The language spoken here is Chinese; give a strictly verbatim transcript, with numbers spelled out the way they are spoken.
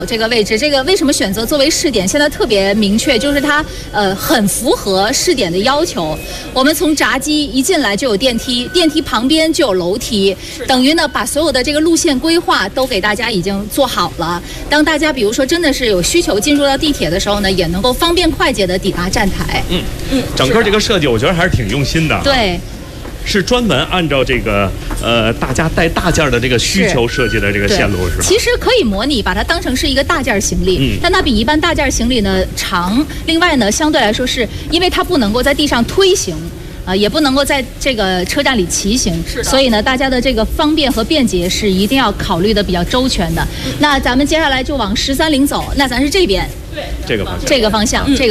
这个位置，这个为什么选择作为试点？现在特别明确，就是它呃很符合试点的要求。我们从闸机一进来就有电梯，电梯旁边就有楼梯，等于呢把所有的这个路线规划都给大家已经做好了。当大家比如说真的是有需求进入到地铁的时候呢，也能够方便快捷的抵达站台。 嗯嗯，整个这个设计我觉得还是挺用心的。 对。 是专门按照这个呃大家带大件的这个需求设计的这个线路是吧？ 其实可以模拟把它当成是一个大件行李，嗯，但它比一般大件行李呢长。另外呢，相对来说是因为它不能够在地上推行，呃，也不能够在这个车站里骑行，所以呢，大家的这个方便和便捷是一定要考虑的比较周全的。嗯、那咱们接下来就往十三陵走，那咱是这边， 对，这个方向， 这个方向，嗯、这个。